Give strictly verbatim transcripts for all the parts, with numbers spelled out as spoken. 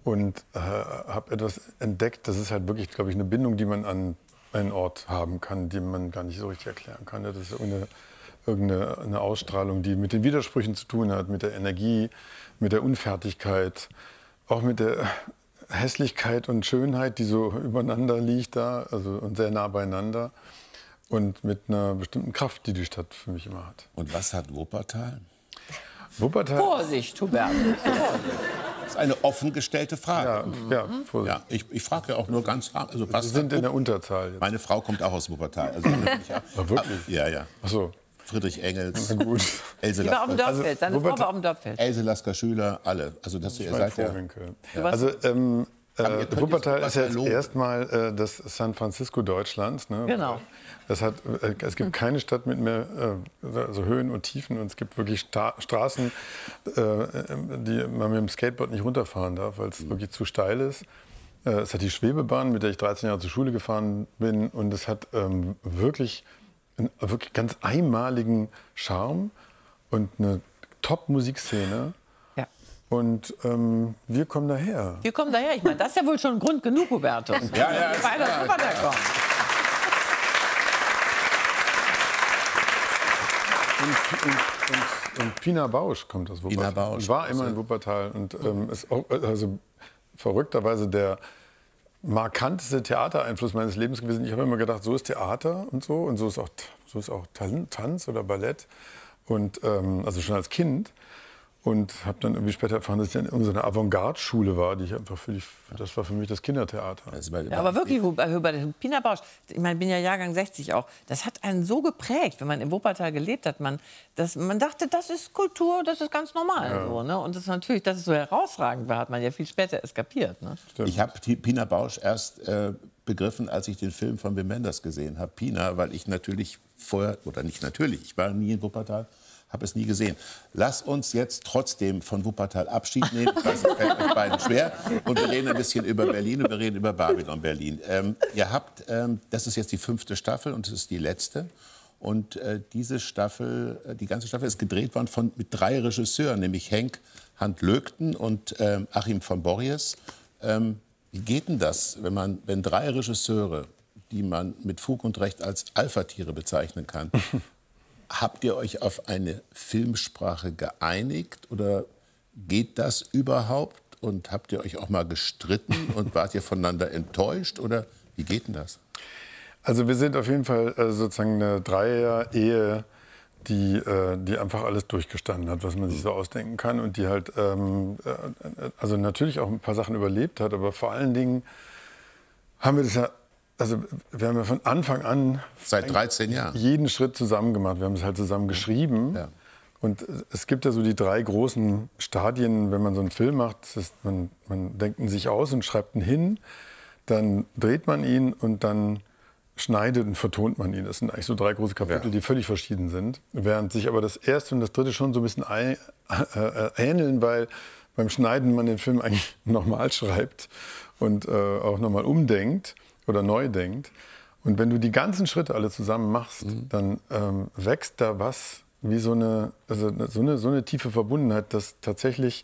und äh, habe etwas entdeckt, das ist halt wirklich, glaube ich, eine Bindung, die man an einen Ort haben kann, die man gar nicht so richtig erklären kann. Das ist irgendeine, irgendeine eine Ausstrahlung, die mit den Widersprüchen zu tun hat, mit der Energie, mit der Unfertigkeit, auch mit der Hässlichkeit und Schönheit, die so übereinander liegt da, also und sehr nah beieinander. Und mit einer bestimmten Kraft, die die Stadt für mich immer hat. Und was hat Wuppertal? Wuppertal. Vorsicht, Hubert. Das ist eine offen gestellte Frage. Ja, ja, Vorsicht. Ja, ich, ich frage ja auch nur ganz... Also was Sie sind in der Unterzahl jetzt. Meine Frau kommt auch aus Wuppertal. Also wirklich, ja. Ach, wirklich? Ja, ja. Ach so. Friedrich Engels, Na gut. Else Die war auf dem Lasker, Dorffeld, seine Frau war auf dem Dorffeld. Else Lasker Schüler, alle. Also das ihr seid ja... Ja. Also ähm, Aber ihr äh, könnt Wuppertal jetzt ist ja jetzt Wuppertal erstmal äh, das San Francisco Deutschlands. Ne? Genau. Das hat, äh, es gibt keine Stadt mit mehr äh, also Höhen und Tiefen. Und es gibt wirklich Sta Straßen, äh, die man mit dem Skateboard nicht runterfahren darf, weil es mhm. wirklich zu steil ist. Äh, es hat die Schwebebahn, mit der ich dreizehn Jahre zur Schule gefahren bin. Und es hat ähm, wirklich einen wirklich ganz einmaligen Charme und eine Top-Musikszene. Ja. Und ähm, wir kommen daher. Wir kommen daher. Ich meine, das ist ja wohl schon Grund genug, Hubertus. Ja, ja, wir beide aus Wuppertal kommen. Und, und, und, und Pina Bausch kommt aus Wuppertal. Pina Bausch. Ich war immer in Wuppertal und ähm, ist auch, also verrückterweise der markanteste Theatereinfluss meines Lebens gewesen. Ich habe immer gedacht, so ist Theater und so und so ist auch, so ist auch Tanz oder Ballett. Und, ähm, also schon als Kind. Und habe dann irgendwie später erfahren, dass ich in irgendeiner Avantgarde-Schule war, die ich einfach für die, das war für mich das Kindertheater. Ja, aber wirklich, Hubert, Pina Bausch, ich meine, ich bin ja Jahrgang sechzig auch, das hat einen so geprägt, wenn man in Wuppertal gelebt hat, man, das, man dachte, das ist Kultur, das ist ganz normal. Ja. So, ne? Und das ist natürlich, dass es so herausragend war, hat man ja viel später eskapiert. Ne? Ich habe Pina Bausch erst äh, begriffen, als ich den Film von Wim Wenders gesehen habe, Pina, weil ich natürlich vorher, oder nicht natürlich, ich war nie in Wuppertal, habe es nie gesehen. Lass uns jetzt trotzdem von Wuppertal Abschied nehmen. Ich weiß, es fällt euch beiden schwer. Und wir reden ein bisschen über Berlin und wir reden über Babylon Berlin. Ähm, ihr habt, ähm, das ist jetzt die fünfte Staffel und es ist die letzte. Und äh, diese Staffel, äh, die ganze Staffel ist gedreht worden von, mit drei Regisseuren, nämlich Henk Hand-Lögten und ähm, Achim von Borries. Ähm, wie geht denn das, wenn, man, wenn drei Regisseure, die man mit Fug und Recht als Alpha-Tiere bezeichnen kann, habt ihr euch auf eine Filmsprache geeinigt oder geht das überhaupt? Und habt ihr euch auch mal gestritten und wart ihr voneinander enttäuscht oder wie geht denn das? Also wir sind auf jeden Fall äh, sozusagen eine Dreier-Ehe, die, äh, die einfach alles durchgestanden hat, was man sich so ausdenken kann und die halt ähm, äh, also natürlich auch ein paar Sachen überlebt hat, aber vor allen Dingen haben wir das ja. Also wir haben ja von Anfang an seit dreizehn Jahren jeden Schritt zusammen gemacht. Wir haben es halt zusammen geschrieben. Ja. Und es gibt ja so die drei großen Stadien, wenn man so einen Film macht. Das ist, man, man denkt ihn sich aus und schreibt ihn hin. Dann dreht man ihn und dann schneidet und vertont man ihn. Das sind eigentlich so drei große Kapitel, ja. die völlig verschieden sind. Während sich aber das erste und das dritte schon so ein bisschen äh, äh, ähneln, weil beim Schneiden man den Film eigentlich nochmal schreibt und äh, auch nochmal umdenkt oder neu denkt. Und wenn du die ganzen Schritte alle zusammen machst, mhm. dann ähm, wächst da was wie so eine, also so eine, so eine tiefe Verbundenheit, dass tatsächlich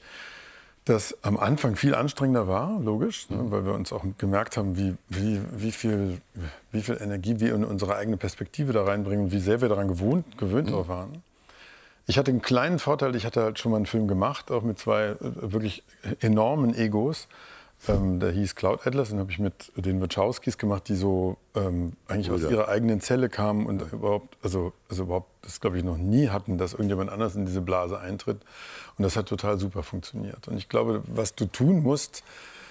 das am Anfang viel anstrengender war, logisch, mhm. ne, weil wir uns auch gemerkt haben, wie, wie, wie, viel, wie viel Energie wir in unsere eigene Perspektive da reinbringen und wie sehr wir daran gewohnt, gewöhnt mhm. waren. Ich hatte einen kleinen Vorteil, ich hatte halt schon mal einen Film gemacht, auch mit zwei äh, wirklich enormen Egos. Ähm, der hieß Cloud Atlas, den habe ich mit den Wachowskis gemacht, die so ähm, eigentlich oh, aus ja. ihrer eigenen Zelle kamen und ja. überhaupt, also, also überhaupt das glaube ich noch nie hatten, dass irgendjemand anders in diese Blase eintritt. Und das hat total super funktioniert. Und ich glaube, was du tun musst,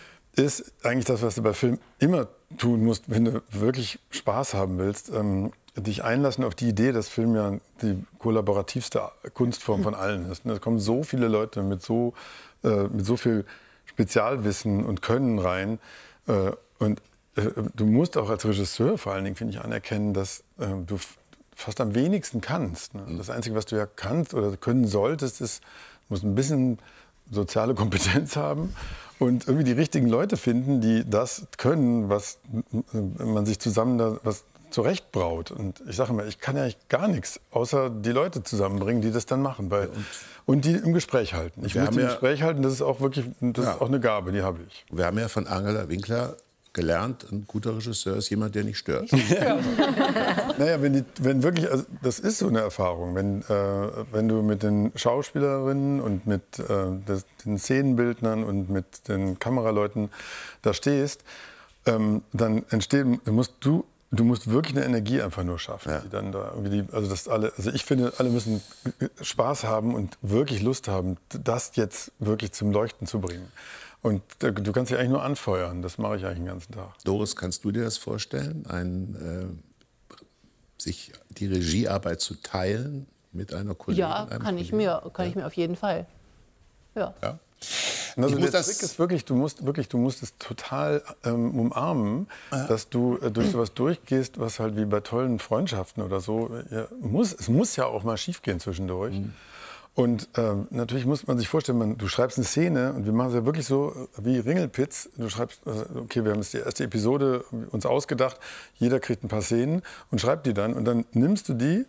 ist eigentlich das, was du bei Film immer tun musst, wenn du wirklich Spaß haben willst, ähm, dich einlassen auf die Idee, dass Film ja die kollaborativste Kunstform von allen ist. Da kommen so viele Leute mit so, äh, mit so viel Spezialwissen und Können rein. Äh, und äh, du musst auch als Regisseur vor allen Dingen, finde ich, anerkennen, dass äh, du fast am wenigsten kannst. Ne? Das Einzige, was du ja kannst oder können solltest, ist, du musst ein bisschen soziale Kompetenz haben und irgendwie die richtigen Leute finden, die das können, was man sich zusammen da, was zurechtbraut. Und ich sage immer, ich kann ja eigentlich gar nichts, außer die Leute zusammenbringen, die das dann machen. Weil, und, und die im Gespräch halten. Ich muss die im ja, Gespräch halten, das ist auch wirklich das ja. ist auch eine Gabe, die habe ich. Wir haben ja von Angela Winkler gelernt, ein guter Regisseur ist jemand, der nicht stört. Nicht stört. Naja, wenn, die, wenn wirklich, also das ist so eine Erfahrung, wenn, äh, wenn du mit den Schauspielerinnen und mit äh, des, den Szenenbildnern und mit den Kameraleuten da stehst, ähm, dann entsteht, musst du, du musst wirklich eine Energie einfach nur schaffen, ja. die dann da irgendwie, also das alle, also ich finde, alle müssen Spaß haben und wirklich Lust haben, das jetzt wirklich zum Leuchten zu bringen. Und du kannst dich eigentlich nur anfeuern. Das mache ich eigentlich den ganzen Tag. Doris, kannst du dir das vorstellen, ein, äh, sich die Regiearbeit zu teilen mit einer Kollegin? Ja, kann ich mir, kann ja. ich mir auf jeden Fall. Ja. ja. Also der Trick ist wirklich, du musst wirklich, du musst es total ähm, umarmen, ja. dass du äh, durch sowas durchgehst, was halt wie bei tollen Freundschaften oder so ja, muss. Es muss ja auch mal schiefgehen zwischendurch. Mhm. Und ähm, natürlich muss man sich vorstellen, man, du schreibst eine Szene und wir machen es ja wirklich so wie Ringelpitz. Du schreibst, okay, wir haben jetzt die erste Episode uns ausgedacht, jeder kriegt ein paar Szenen und schreibt die dann. Und dann nimmst du die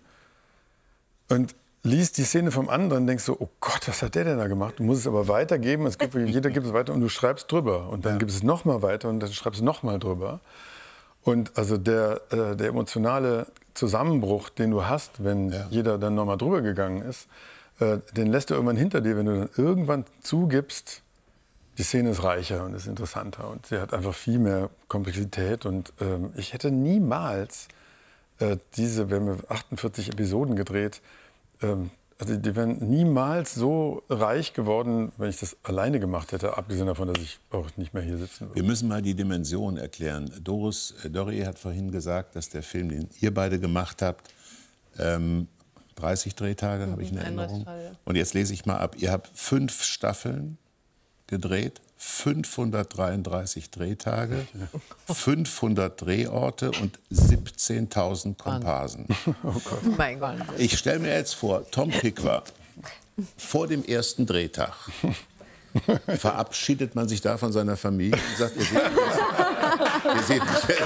und liest die Szene vom anderen und denkst so, oh Gott, was hat der denn da gemacht? Du musst es aber weitergeben, es gibt, jeder gibt es weiter und du schreibst drüber. Und dann ja. gibst es nochmal weiter und dann schreibst du nochmal drüber. Und also der, äh, der emotionale Zusammenbruch, den du hast, wenn ja. jeder dann nochmal drüber gegangen ist, den lässt du irgendwann hinter dir, wenn du dann irgendwann zugibst, die Szene ist reicher und ist interessanter und sie hat einfach viel mehr Komplexität. Und ähm, ich hätte niemals äh, diese, wir haben achtundvierzig Episoden gedreht, ähm, also die wären niemals so reich geworden, wenn ich das alleine gemacht hätte, abgesehen davon, dass ich auch nicht mehr hier sitzen würde. Wir müssen mal die Dimension erklären. Doris Dörrie hat vorhin gesagt, dass der Film, den ihr beide gemacht habt, ähm, dreißig Drehtage, mhm, habe ich in Erinnerung. Tage, ja. Und jetzt lese ich mal ab. Ihr habt fünf Staffeln gedreht, fünfhundertdreiunddreißig Drehtage, fünfhundert Drehorte und siebzehntausend Komparsen. Oh Gott. Mein Gott. Ich stelle mir jetzt vor, Tom Tykwer, vor dem ersten Drehtag, verabschiedet man sich da von seiner Familie und sagt, ihr seht mich, ihr seht mich.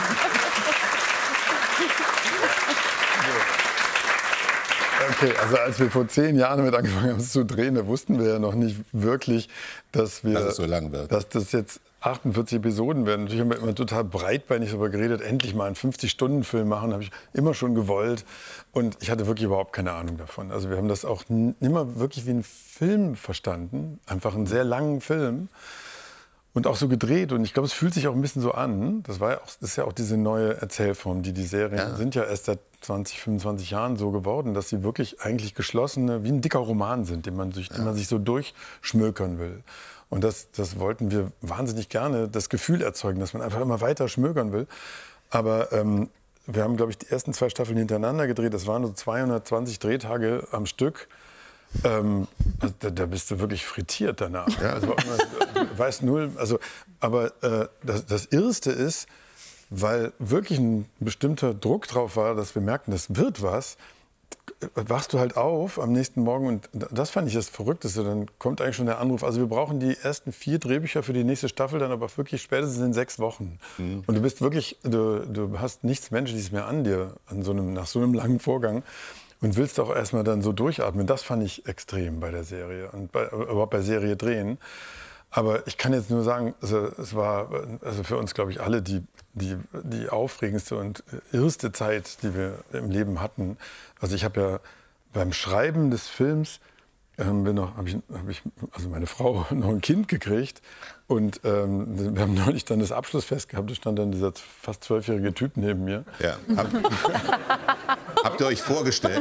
Okay, also als wir vor zehn Jahren damit angefangen haben zu drehen, da wussten wir ja noch nicht wirklich, dass wir, dass es so lang wird. Dass das jetzt achtundvierzig Episoden werden. Natürlich haben wir immer total breitbeinig darüber geredet, endlich mal einen fünfzig-Stunden-Film machen, habe ich immer schon gewollt. Und ich hatte wirklich überhaupt keine Ahnung davon. Also wir haben das auch immer wirklich wie einen Film verstanden, einfach einen sehr langen Film. Und auch so gedreht. Und ich glaube, es fühlt sich auch ein bisschen so an. Das, war ja auch, das ist ja auch diese neue Erzählform. Die, die Serien ja. sind ja erst seit zwanzig, fünfundzwanzig Jahren so geworden, dass sie wirklich eigentlich geschlossene, wie ein dicker Roman sind, den man sich, ja. den man sich so durchschmökern will. Und das, das wollten wir wahnsinnig gerne, das Gefühl erzeugen, dass man einfach immer weiter schmökern will. Aber ähm, wir haben, glaube ich, die ersten zwei Staffeln hintereinander gedreht. Das waren so zweihundertzwanzig Drehtage am Stück. Ähm, also da, da bist du wirklich frittiert danach. Ja? Also, du weißt null. Also, aber äh, das, das Irrste ist, weil wirklich ein bestimmter Druck drauf war, dass wir merkten, das wird was, wachst du halt auf am nächsten Morgen und das fand ich das Verrückteste. Dann kommt eigentlich schon der Anruf, also wir brauchen die ersten vier Drehbücher für die nächste Staffel, dann aber wirklich spätestens in sechs Wochen. Mhm. Und du bist wirklich, du, du hast nichts Menschliches mehr an dir an so einem, nach so einem langen Vorgang. Und willst auch erstmal dann so durchatmen. Das fand ich extrem bei der Serie und bei, überhaupt bei Serie drehen. Aber ich kann jetzt nur sagen, also es war also für uns, glaube ich, alle die, die, die aufregendste und irrste Zeit, die wir im Leben hatten. Also ich habe ja beim Schreiben des Films haben wir noch, habe ich, hab ich, also meine Frau noch ein Kind gekriegt und ähm, wir haben neulich dann das Abschlussfest gehabt, da stand dann dieser fast zwölfjährige Typ neben mir. Ja. Hab, habt ihr euch vorgestellt?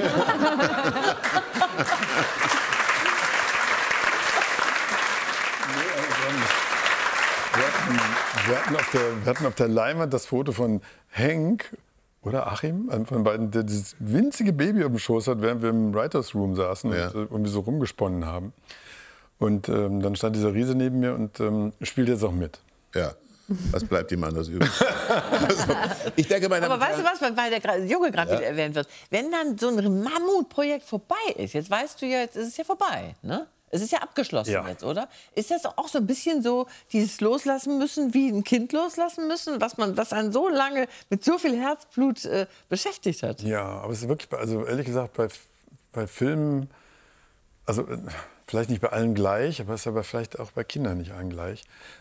Wir hatten, wir, hatten auf der, wir hatten auf der Leinwand das Foto von Henk oder Achim, einem von beiden, der dieses winzige Baby auf dem Schoß hat, während wir im Writers Room saßen ja. und irgendwie so rumgesponnen haben. Und ähm, dann stand dieser Riese neben mir und ähm, spielt jetzt auch mit. Ja. Was bleibt ihm anders übrig? Also, ich denke, meine Aber weißt du was, weil der Junge gerade ja. wieder erwähnt wird, wenn dann so ein Mammutprojekt vorbei ist, jetzt weißt du ja, jetzt ist es ja vorbei, ne? Es ist ja abgeschlossen Ja. jetzt, oder? Ist das auch so ein bisschen so, dieses Loslassen müssen, wie ein Kind loslassen müssen, was man, was einen so lange mit so viel Herzblut äh, beschäftigt hat? Ja, aber es ist wirklich, bei- also ehrlich gesagt, bei, bei Filmen, also äh, vielleicht nicht bei allen gleich, aber es ist aber vielleicht auch bei Kindern nicht allen gleich.